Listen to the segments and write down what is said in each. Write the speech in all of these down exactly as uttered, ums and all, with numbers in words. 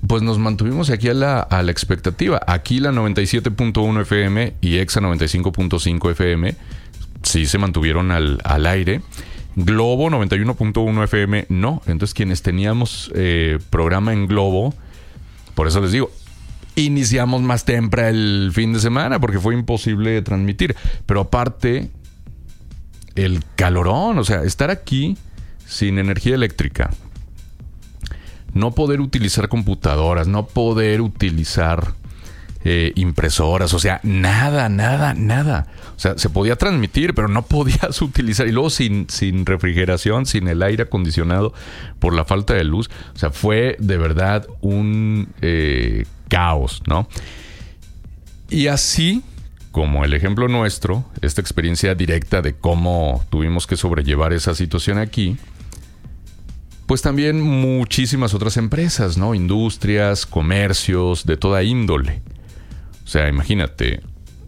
pues nos mantuvimos aquí a la, a la expectativa. Aquí la noventa y siete punto uno F M y Exa noventa y cinco punto cinco F M sí se mantuvieron al, al aire. Globo noventa y uno punto uno F M no. Entonces quienes teníamos eh, programa en Globo, por eso les digo, iniciamos más temprano el fin de semana porque fue imposible transmitir. Pero aparte, el calorón, o sea, estar aquí sin energía eléctrica, no poder utilizar computadoras, no poder utilizar eh, impresoras, o sea, nada, nada, nada. O sea, se podía transmitir, pero no podías utilizar. Y luego sin, sin refrigeración, sin el aire acondicionado, por la falta de luz. O sea, fue de verdad un eh, caos, ¿no? Y así, como el ejemplo nuestro, esta experiencia directa de cómo tuvimos que sobrellevar esa situación aquí, pues también muchísimas otras empresas, ¿no? Industrias, comercios, de toda índole. O sea, imagínate,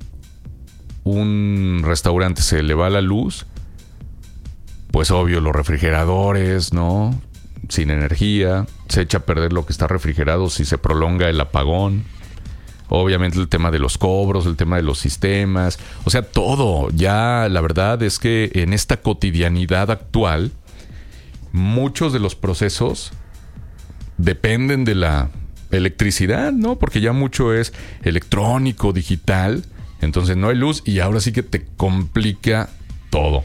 un restaurante se le va la luz, pues obvio, los refrigeradores, ¿no? Sin energía, se echa a perder lo que está refrigerado si se prolonga el apagón. Obviamente el tema de los cobros, el tema de los sistemas, o sea, todo. Ya la verdad es que en esta cotidianidad actual, muchos de los procesos dependen de la electricidad, ¿no? Porque ya mucho es electrónico, digital. Entonces no hay luz y ahora sí que te complica todo.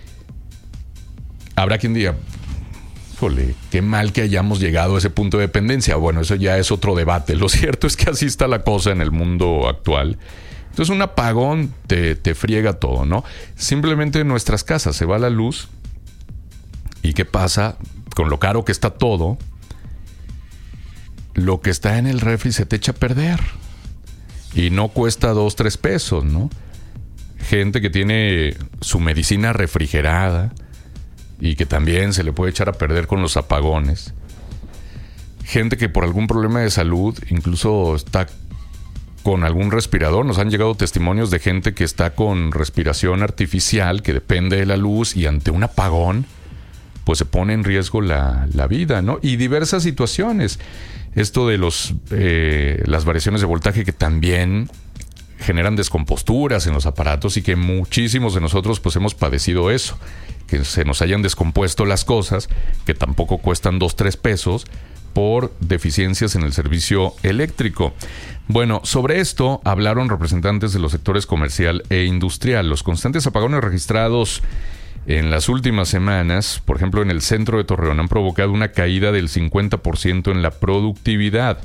Habrá quien diga, híjole, qué mal que hayamos llegado a ese punto de dependencia. Bueno, eso ya es otro debate. Lo cierto es que así está la cosa en el mundo actual. Entonces un apagón te, te friega todo, ¿no? Simplemente en nuestras casas se va la luz. ¿Y qué pasa? Con lo caro que está todo, lo que está en el refri se te echa a perder. Y no cuesta dos, tres pesos, ¿no? Gente que tiene su medicina refrigerada y que también se le puede echar a perder con los apagones. Gente que por algún problema de salud incluso está con algún respirador. Nos han llegado testimonios de gente que está con respiración artificial, que depende de la luz, y ante un apagón pues se pone en riesgo la, la vida, ¿no? Y diversas situaciones. Esto de los eh, las variaciones de voltaje que también generan descomposturas en los aparatos y que muchísimos de nosotros pues hemos padecido eso. Que se nos hayan descompuesto las cosas, que tampoco cuestan dos, tres pesos, por deficiencias en el servicio eléctrico. Bueno, sobre esto hablaron representantes de los sectores comercial e industrial. Los constantes apagones registrados en las últimas semanas, por ejemplo, en el centro de Torreón, han provocado una caída del cincuenta por ciento en la productividad.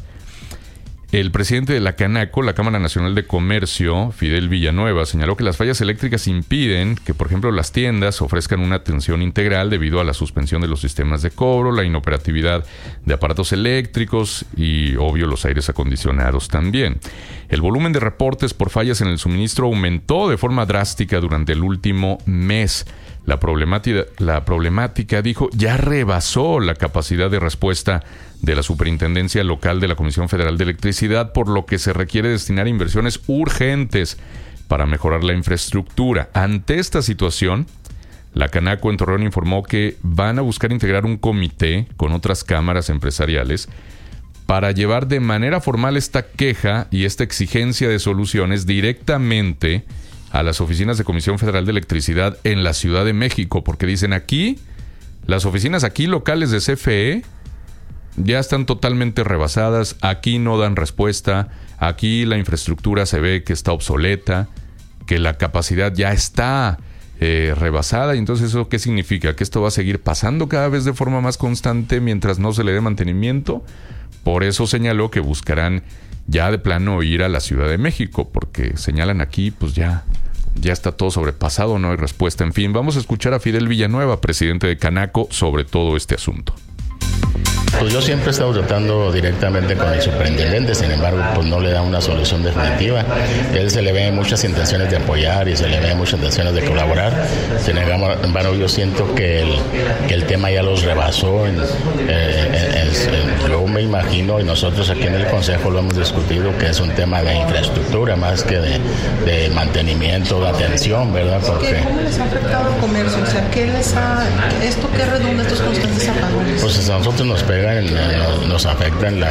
El presidente de la Canaco, la Cámara Nacional de Comercio, Fidel Villanueva, señaló que las fallas eléctricas impiden que, por ejemplo, las tiendas ofrezcan una atención integral debido a la suspensión de los sistemas de cobro, la inoperatividad de aparatos eléctricos y, obvio, los aires acondicionados también. El volumen de reportes por fallas en el suministro aumentó de forma drástica durante el último mes. La problemática, la problemática, dijo, ya rebasó la capacidad de respuesta de la Superintendencia Local de la Comisión Federal de Electricidad, por lo que se requiere destinar inversiones urgentes para mejorar la infraestructura. Ante esta situación, la Canaco en Torreón informó que van a buscar integrar un comité con otras cámaras empresariales para llevar de manera formal esta queja y esta exigencia de soluciones directamente a las oficinas de Comisión Federal de Electricidad en la Ciudad de México, porque dicen aquí, las oficinas aquí locales de C F E ya están totalmente rebasadas, aquí no dan respuesta, aquí la infraestructura se ve que está obsoleta, que la capacidad ya está eh, rebasada. Y entonces, ¿eso qué significa? ¿Que esto va a seguir pasando cada vez de forma más constante mientras no se le dé mantenimiento? Por eso señaló que buscarán ya de plano ir a la Ciudad de México, porque señalan aquí, pues ya, ya está todo sobrepasado, no hay respuesta. En fin, vamos a escuchar a Fidel Villanueva, presidente de Canaco, sobre todo este asunto. Pues yo siempre he estado tratando directamente con el superintendente, sin embargo, pues no le da una solución definitiva. A él se le ve muchas intenciones de apoyar y se le ve muchas intenciones de colaborar. Sin embargo, yo siento que el, que el tema ya los rebasó. En, eh, en, en, yo me imagino, y nosotros aquí en el Consejo lo hemos discutido, que es un tema de infraestructura más que de, de mantenimiento, de atención, ¿verdad? Porque, ¿Cómo les ha afectado al comercio? O sea, ¿qué les ha, ¿esto qué redunda estos constantes apagones? Pues a nosotros nos pega, en, nos afecta en la